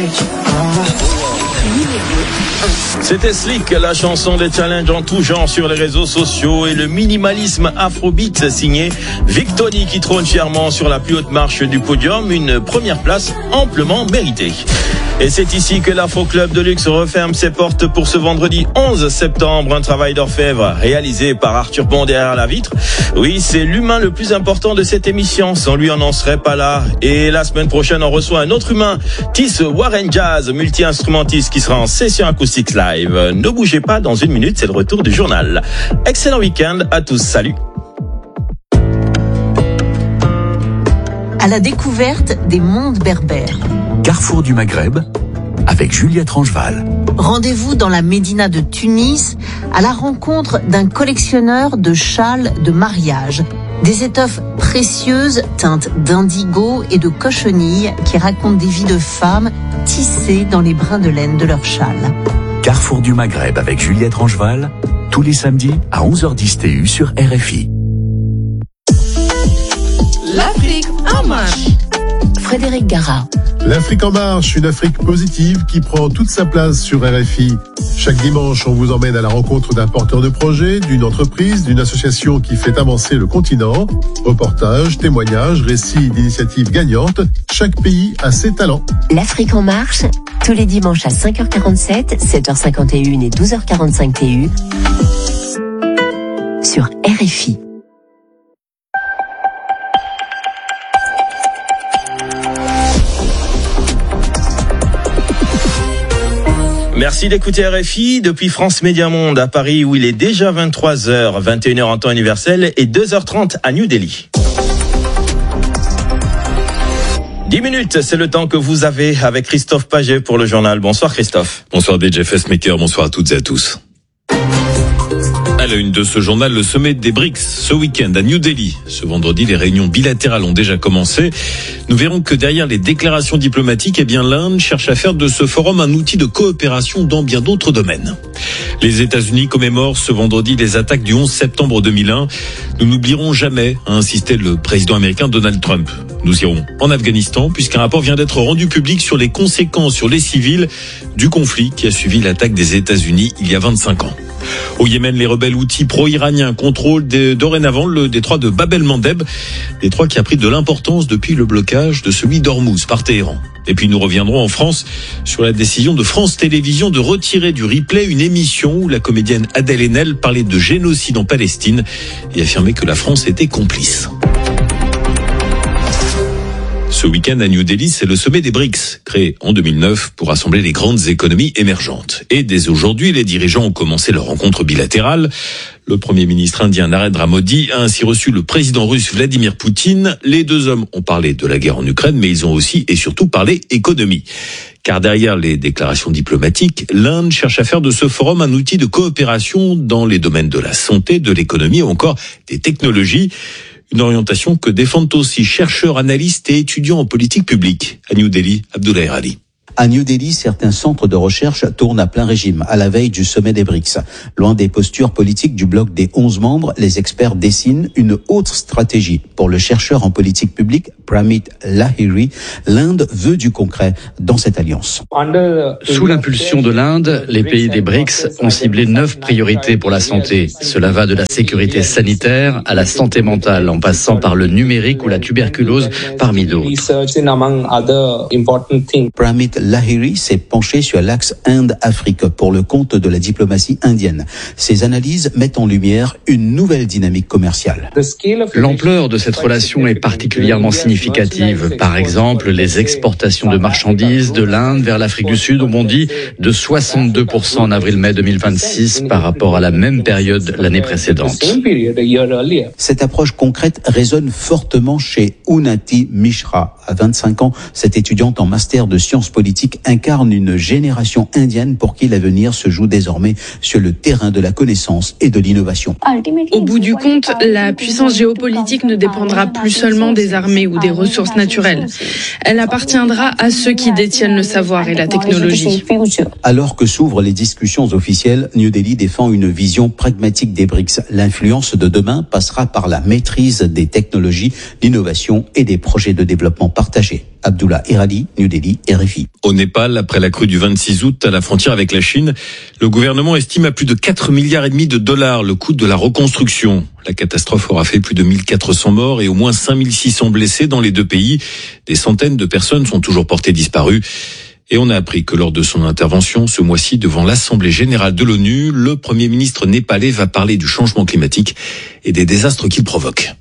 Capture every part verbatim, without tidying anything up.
C'était Slick, la chanson des challenges en tout genre sur les réseaux sociaux et le minimalisme afrobeat signé Vic Tony qui trône fièrement sur la plus haute marche du podium, une première place amplement méritée. Et c'est ici que l'Afro Club de Luxe referme ses portes pour ce vendredi onze septembre. Un travail d'orfèvre réalisé par Arthur Bon derrière la vitre. Oui, c'est l'humain le plus important de cette émission. Sans lui, on n'en serait pas là. Et la semaine prochaine, on reçoit un autre humain, Tis Warren Jazz, multi-instrumentiste qui sera en session acoustique live. Ne bougez pas, dans une minute, c'est le retour du journal. Excellent week-end à tous. Salut. À la découverte des mondes berbères. Carrefour du Maghreb, avec Juliette Rangeval. Rendez-vous dans la Médina de Tunis, à la rencontre d'un collectionneur de châles de mariage. Des étoffes précieuses, teintes d'indigo et de cochenille, qui racontent des vies de femmes tissées dans les brins de laine de leurs châles. Carrefour du Maghreb avec Juliette Rangeval, tous les samedis à onze heures dix T U sur R F I. L'Afrique en marche. Frédéric Gara. L'Afrique en marche, une Afrique positive qui prend toute sa place sur R F I. Chaque dimanche, on vous emmène à la rencontre d'un porteur de projet, d'une entreprise, d'une association qui fait avancer le continent. Reportages, témoignages, récits d'initiatives gagnantes. Chaque pays a ses talents. L'Afrique en marche, tous les dimanches à cinq heures quarante-sept, sept heures cinquante et un et douze heures quarante-cinq T U sur R F I. Merci d'écouter R F I depuis France Média Monde à Paris où il est déjà vingt-trois heures, vingt et une heures en temps universel et deux heures trente à New Delhi. dix minutes, c'est le temps que vous avez avec Christophe Paget pour le journal. Bonsoir Christophe. Bonsoir D J Fessmaker, bonsoir à toutes et à tous. À la une de ce journal, le sommet des BRICS ce week-end à New Delhi. Ce vendredi, les réunions bilatérales ont déjà commencé. Nous verrons que derrière les déclarations diplomatiques, eh bien, l'Inde cherche à faire de ce forum un outil de coopération dans bien d'autres domaines. Les États-Unis commémorent ce vendredi les attaques du onze septembre deux mille un. Nous n'oublierons jamais, a insisté le président américain Donald Trump. Nous irons en Afghanistan puisqu'un rapport vient d'être rendu public sur les conséquences sur les civils du conflit qui a suivi l'attaque des États-Unis il y a vingt-cinq ans. Au Yémen, les rebelles houthis pro-iraniens contrôlent de, dorénavant le détroit de Bab el-Mandeb, détroit qui a pris de l'importance depuis le blocage de celui d'Ormuz par Téhéran. Et puis nous reviendrons en France sur la décision de France Télévisions de retirer du replay une émission où la comédienne Adèle Haenel parlait de génocide en Palestine et affirmait que la France était complice. Ce week-end à New Delhi, c'est le sommet des BRICS, créé en deux mille neuf pour rassembler les grandes économies émergentes. Et dès aujourd'hui, les dirigeants ont commencé leur rencontre bilatérale. Le Premier ministre indien Narendra Modi a ainsi reçu le président russe Vladimir Poutine. Les deux hommes ont parlé de la guerre en Ukraine, mais ils ont aussi et surtout parlé économie. Car derrière les déclarations diplomatiques, l'Inde cherche à faire de ce forum un outil de coopération dans les domaines de la santé, de l'économie ou encore des technologies. Une orientation que défendent aussi chercheurs, analystes et étudiants en politique publique. À New Delhi, Abdoulaye Rali. À New Delhi, certains centres de recherche tournent à plein régime, à la veille du sommet des BRICS. Loin des postures politiques du bloc des onze membres, les experts dessinent une autre stratégie. Pour le chercheur en politique publique, Pramit Lahiri, l'Inde veut du concret dans cette alliance. Sous l'impulsion de l'Inde, les pays des BRICS ont ciblé neuf priorités pour la santé. Cela va de la sécurité sanitaire à la santé mentale, en passant par le numérique ou la tuberculose, parmi d'autres. Pramit Lahiri s'est penché sur l'axe Inde-Afrique pour le compte de la diplomatie indienne. Ses analyses mettent en lumière une nouvelle dynamique commerciale. L'ampleur de cette relation est particulièrement significative. Par exemple, les exportations de marchandises de l'Inde vers l'Afrique du Sud ont bondi de soixante-deux pour cent en avril-mai deux mille vingt-six par rapport à la même période l'année précédente. Cette approche concrète résonne fortement chez Unnati Mishra. À vingt-cinq ans, cette étudiante en master de sciences politiques incarne une génération indienne pour qui l'avenir se joue désormais sur le terrain de la connaissance et de l'innovation. Au bout du compte, la puissance géopolitique ne dépendra plus seulement des armées ou des ressources naturelles. Elle appartiendra à ceux qui détiennent le savoir et la technologie. Alors que s'ouvrent les discussions officielles, New Delhi défend une vision pragmatique des BRICS. L'influence de demain passera par la maîtrise des technologies, l'innovation et des projets de développement partagée. Abdullah Irali, New Delhi, R F I. Au Népal, après la crue du vingt-six août à la frontière avec la Chine, le gouvernement estime à plus de quatre milliards et demi de dollars le coût de la reconstruction. La catastrophe aura fait plus de mille quatre cents morts et au moins cinq mille six cents blessés dans les deux pays. Des centaines de personnes sont toujours portées disparues. Et on a appris que lors de son intervention ce mois-ci devant l'Assemblée générale de l'ONU, le Premier ministre népalais va parler du changement climatique et des désastres qu'il provoque.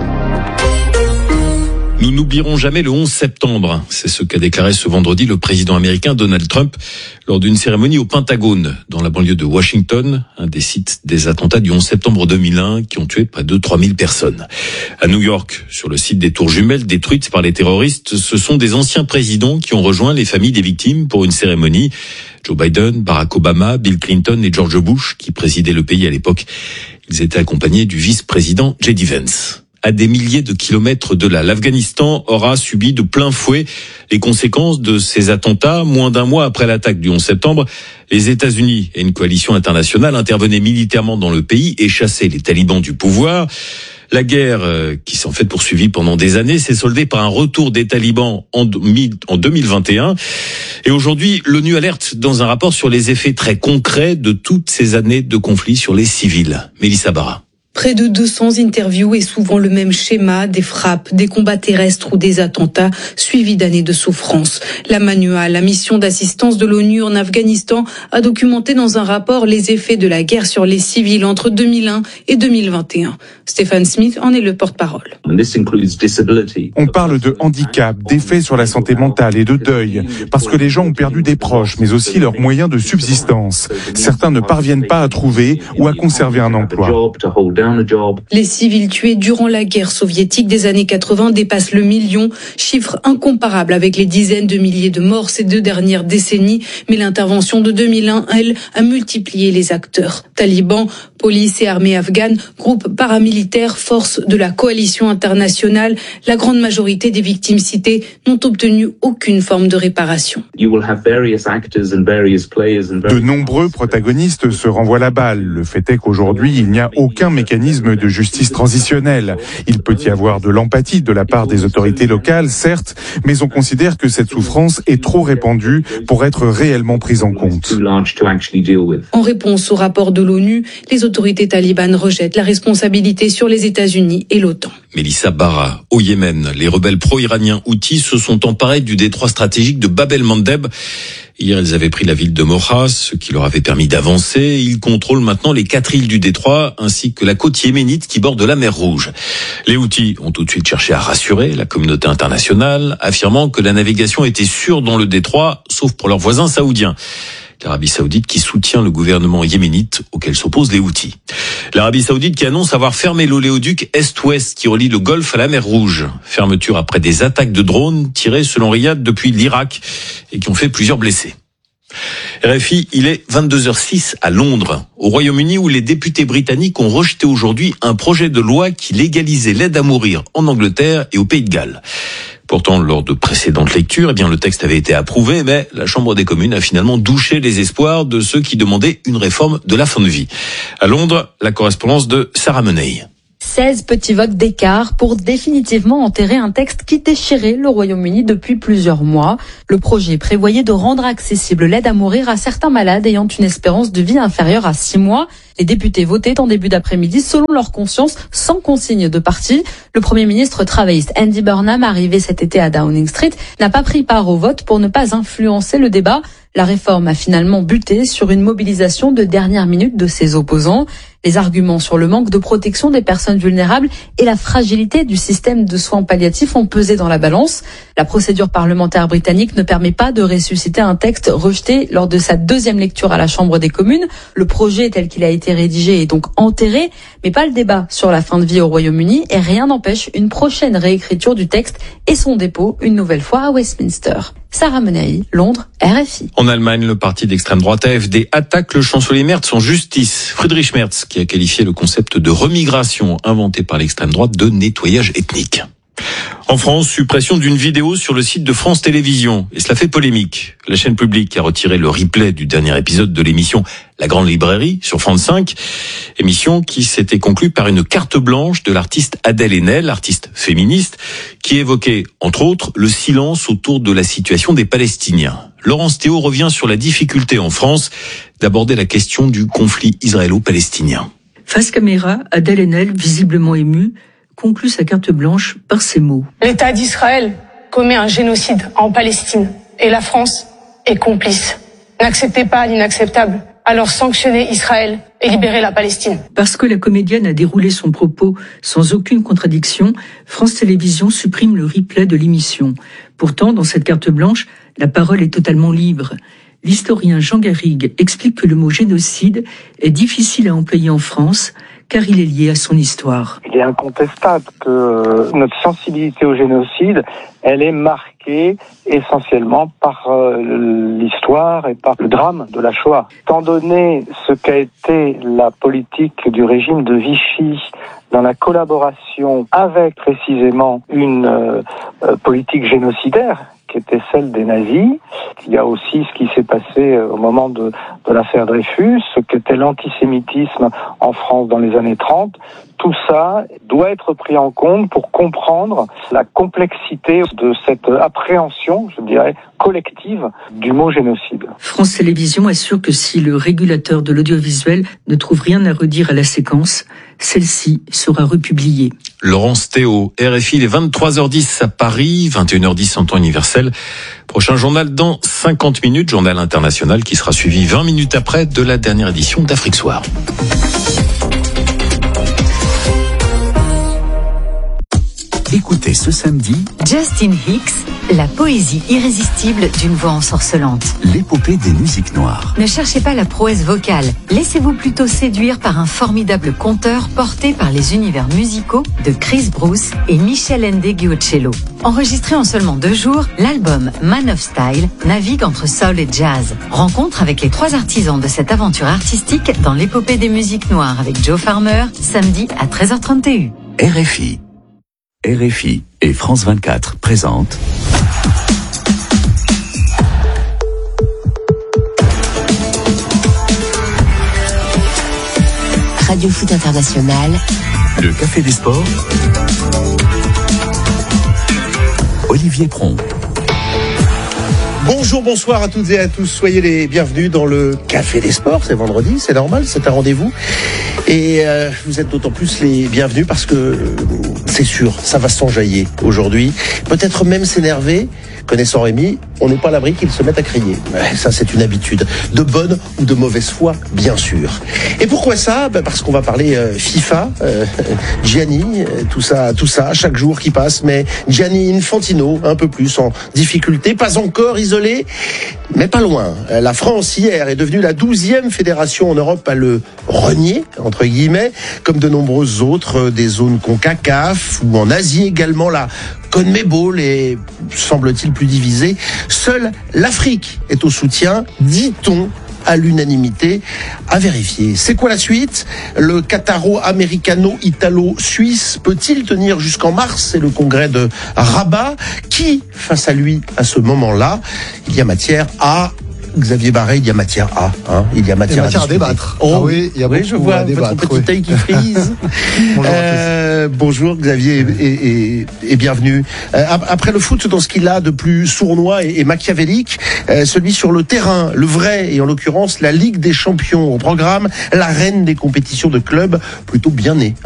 Nous n'oublierons jamais le onze septembre. C'est ce qu'a déclaré ce vendredi le président américain Donald Trump lors d'une cérémonie au Pentagone, dans la banlieue de Washington, un des sites des attentats du onze septembre deux mille un qui ont tué près de trois mille personnes. À New York, sur le site des tours jumelles détruites par les terroristes, ce sont des anciens présidents qui ont rejoint les familles des victimes pour une cérémonie. Joe Biden, Barack Obama, Bill Clinton et George Bush, qui présidaient le pays à l'époque. Ils étaient accompagnés du vice-président J D Vance. À des milliers de kilomètres de là, l'Afghanistan aura subi de plein fouet les conséquences de ces attentats. Moins d'un mois après l'attaque du onze septembre, les États-Unis et une coalition internationale intervenaient militairement dans le pays et chassaient les talibans du pouvoir. La guerre, qui s'est en fait poursuivie pendant des années, s'est soldée par un retour des talibans en deux mille vingt et un. Et aujourd'hui, l'ONU alerte dans un rapport sur les effets très concrets de toutes ces années de conflit sur les civils. Mélissa Barra. Près de deux cents interviews et souvent le même schéma, des frappes, des combats terrestres ou des attentats, suivis d'années de souffrance. La MANUA, la mission d'assistance de l'ONU en Afghanistan, a documenté dans un rapport les effets de la guerre sur les civils entre deux mille un et deux mille vingt et un. Stéphane Smith en est le porte-parole. On parle de handicap, d'effets sur la santé mentale et de deuil, parce que les gens ont perdu des proches, mais aussi leurs moyens de subsistance. Certains ne parviennent pas à trouver ou à conserver un emploi. Les civils tués durant la guerre soviétique des années quatre-vingts dépassent le million, chiffre incomparable avec les dizaines de milliers de morts ces deux dernières décennies. Mais l'intervention de deux mille un, elle, a multiplié les acteurs. Talibans, police et armée afghane, groupes paramilitaires, forces de la coalition internationale, la grande majorité des victimes citées n'ont obtenu aucune forme de réparation. De nombreux protagonistes se renvoient la balle. Le fait est qu'aujourd'hui, il n'y a aucun mécanisme de justice transitionnelle. Il peut y avoir de l'empathie de la part des autorités locales, certes, mais on considère que cette souffrance est trop répandue pour être réellement prise en compte. En réponse au rapport de l'ONU, les autorités talibanes rejettent la responsabilité sur les États-Unis et l'OTAN. Mélissa Barra, au Yémen, les rebelles pro-iraniens Houthis se sont emparés du détroit stratégique de Bab el-Mandeb. Hier, ils avaient pris la ville de Moha, ce qui leur avait permis d'avancer. Ils contrôlent maintenant les quatre îles du détroit, ainsi que la côte yéménite qui borde la mer Rouge. Les Houthis ont tout de suite cherché à rassurer la communauté internationale, affirmant que la navigation était sûre dans le détroit, sauf pour leurs voisins saoudiens. L'Arabie Saoudite qui soutient le gouvernement yéménite auquel s'opposent les Houthis. L'Arabie Saoudite qui annonce avoir fermé l'oléoduc Est-Ouest qui relie le Golfe à la mer Rouge. Fermeture après des attaques de drones tirées selon Riyad depuis l'Irak et qui ont fait plusieurs blessés. R F I, il est vingt-deux heures six à Londres, au Royaume-Uni, où les députés britanniques ont rejeté aujourd'hui un projet de loi qui légalisait l'aide à mourir en Angleterre et au Pays de Galles. Pourtant, lors de précédentes lectures, eh bien, le texte avait été approuvé, mais la Chambre des communes a finalement douché les espoirs de ceux qui demandaient une réforme de la fin de vie. À Londres, la correspondance de Sarah Menei. seize petits votes d'écart pour définitivement enterrer un texte qui déchirait le Royaume-Uni depuis plusieurs mois. Le projet prévoyait de rendre accessible l'aide à mourir à certains malades ayant une espérance de vie inférieure à six mois. Les députés votaient en début d'après-midi selon leur conscience, sans consigne de parti. Le Premier ministre travailliste Andy Burnham, arrivé cet été à Downing Street, n'a pas pris part au vote pour ne pas influencer le débat. La réforme a finalement buté sur une mobilisation de dernière minute de ses opposants. Les arguments sur le manque de protection des personnes vulnérables et la fragilité du système de soins palliatifs ont pesé dans la balance. La procédure parlementaire britannique ne permet pas de ressusciter un texte rejeté lors de sa deuxième lecture à la Chambre des communes. Le projet tel qu'il a été rédigé est donc enterré, mais pas le débat sur la fin de vie au Royaume-Uni, et rien n'empêche une prochaine réécriture du texte et son dépôt une nouvelle fois à Westminster. Sarah Menei, Londres, R F I. En Allemagne, le parti d'extrême droite A F D attaque le chancelier Merz en justice. Friedrich Merz, qui a qualifié le concept de remigration inventé par l'extrême droite de nettoyage ethnique. En France, suppression d'une vidéo sur le site de France Télévisions. Et cela fait polémique. La chaîne publique a retiré le replay du dernier épisode de l'émission La Grande Librairie sur France cinq. Émission qui s'était conclue par une carte blanche de l'artiste Adèle Haenel, artiste féministe, qui évoquait, entre autres, le silence autour de la situation des Palestiniens. Laurence Théo revient sur la difficulté en France d'aborder la question du conflit israélo-palestinien. Face caméra, Adèle Haenel, visiblement émue, conclut sa carte blanche par ces mots. L'État d'Israël commet un génocide en Palestine et la France est complice. N'acceptez pas l'inacceptable, alors sanctionnez Israël et libérez la Palestine. Parce que la comédienne a déroulé son propos sans aucune contradiction, France Télévisions supprime le replay de l'émission. Pourtant, dans cette carte blanche, la parole est totalement libre. L'historien Jean Garrigue explique que le mot génocide est difficile à employer en France, car il est lié à son histoire. Il est incontestable que notre sensibilité au génocide, elle est marquée essentiellement par euh, l'histoire et par le drame de la Shoah. Étant donné ce qu'a été la politique du régime de Vichy dans la collaboration avec précisément une euh, euh, politique génocidaire, qui était celle des nazis. Il y a aussi ce qui s'est passé au moment de, de l'affaire Dreyfus, ce qu'était l'antisémitisme en France dans les années trente. Tout ça doit être pris en compte pour comprendre la complexité de cette appréhension, je dirais, collective du mot génocide. France Télévisions assure que si le régulateur de l'audiovisuel ne trouve rien à redire à la séquence, celle-ci sera republiée. Laurence Théo, R F I, les vingt-trois heures dix à Paris, vingt et une heures dix en temps universel. Prochain journal dans cinquante minutes, journal international qui sera suivi vingt minutes après de la dernière édition d'Afrique Soir. Écoutez ce samedi Justin Hicks, la poésie irrésistible d'une voix ensorcelante. l'épopée des musiques noires. Ne cherchez pas la prouesse vocale, laissez-vous plutôt séduire par un formidable conteur porté par les univers musicaux de Chris Bruce et Michel Ndegeocello. Enregistré en seulement deux jours, l'album Man of Style navigue entre soul et jazz. Rencontre avec les trois artisans de cette aventure artistique dans l'épopée des musiques noires avec Joe Farmer, samedi à treize heures trente et un. R F I. R F I et France vingt-quatre présentent Radio Foot International. le Café des Sports. Olivier Pron. Bonjour, bonsoir à toutes et à tous. Soyez les bienvenus dans le Café des Sports. C'est vendredi, c'est normal, c'est un rendez-vous. Et euh, vous êtes d'autant plus les bienvenus parce que euh, c'est sûr, ça va s'enjailler aujourd'hui. Peut-être même s'énerver. Connaissant Rémi, on n'est pas à l'abri qu'il se mette à crier. Ça, c'est une habitude, de bonne ou de mauvaise foi, bien sûr. Et pourquoi ça ? Ben parce qu'on va parler euh, FIFA, euh, Gianni, euh, tout ça, tout ça, chaque jour qui passe. Mais Gianni Infantino, un peu plus en difficulté, pas encore isolé, mais pas loin. La France, hier, est devenue la douzième fédération en Europe à le renier, entre guillemets, comme de nombreuses autres des zones CONCACAF, ou en Asie également, la CONMEBOL est, semble-t-il, plus divisée. Seule l'Afrique est au soutien, dit-on, à l'unanimité, à vérifier. C'est quoi la suite ? Le Qataro-Américano-Italo-Suisse peut-il tenir jusqu'en mars ? C'est le congrès de Rabat. Qui, face à lui, à ce moment-là, il y a matière à... Xavier Barret, il y a matière à, hein, il y a matière, il y a matière à, à débattre. Oh, ah oui, il y a oui, beaucoup je vois à débattre. Votre petit oui. œil qui frise. bonjour, euh, bonjour Xavier et, et, et bienvenue. Euh, après le foot, dans ce qu'il a de plus sournois et, et machiavélique, euh, celui sur le terrain, le vrai, et en l'occurrence la Ligue des Champions au programme, la reine des compétitions de clubs, plutôt bien née.